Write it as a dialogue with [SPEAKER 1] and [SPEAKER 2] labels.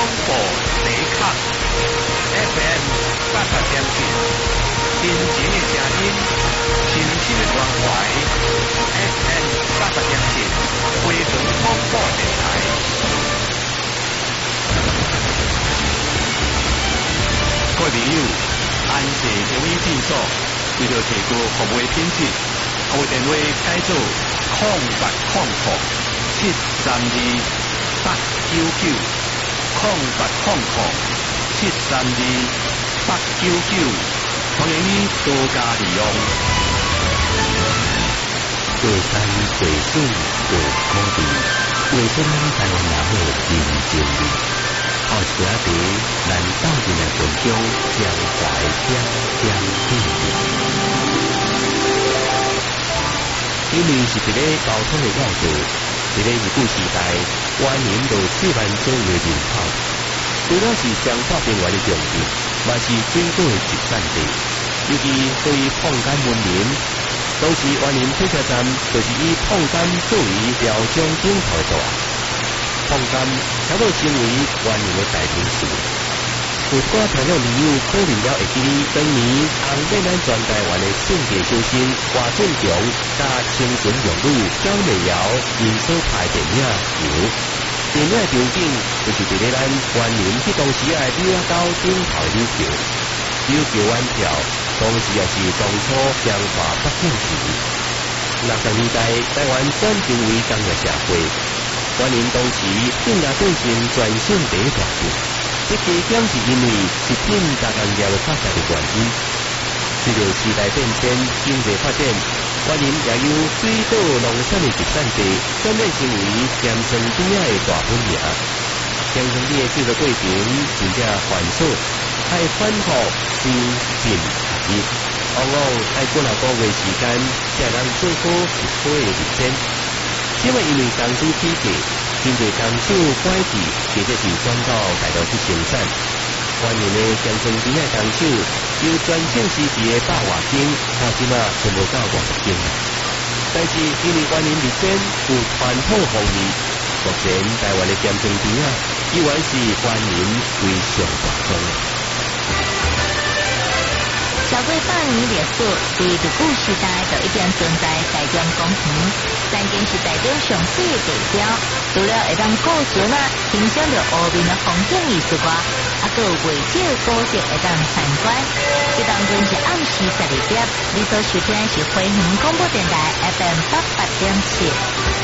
[SPEAKER 1] 播时刻 FM 88.7，真情的声音，深深的关怀 FM 88.7，回旋广播电台。各位朋友，安谢中医诊所为了提高服务的品质，我电话改做0800-732-899，0800-732-899，欢迎你多加利用。
[SPEAKER 2] 过山过水过土地，为出咱台湾人的人情味。好吃茶，咱斗阵来分享江淮点点滴滴。因为是一个交通的要道，一个日据时代，湾林有4万左右的人口，除了是彰化边缘的重地，嘛是水果的集散地。尤其对于碰柑闻名，当时湾林火车站就是以碰柑作为标章顶头的大。碰柑差不多成为湾林的代名词。有一寡听众朋友可能了会记得当年红遍咱全台湾的圣地修身华俊强加清纯用女焦美瑶因所拍电影《电影的场景就是伫咧咱湾林迄当时的柳仔沟顶头的柳桥，柳桥湾票当时也是当初彰化北境市。60年代台湾转型为工业社会，湾林当时更加变成全省第一大镇。这加减是因为食品加工业的发达的原因。随着时代变迁、经济发展，湾林也由水果农产的集散地转变成为咸酸甜的大本营。咸酸甜的制作过程真正繁琐，还反复收进入，往往要几啊个月时间才能做好一批的日鲜。因为工资起价，真侪工厂关闭，或者是转到大陆去生产。湾林的咸酸甜的工厂，由全盛时期的100多间，到即马全部到50间。但是因为湾林日边有传统风味，目前台湾的咸酸甜依然是湾林为上大宗。
[SPEAKER 3] 超过100年历史，伫日据时代就已经存在台中公园，曾经是台中上水的地标。除了会当古船欣赏到湖面的风景艺术外，还有袂少古迹会当参观。这当中是暗时12点，你所收听的是回云广播电台 FM 88.7。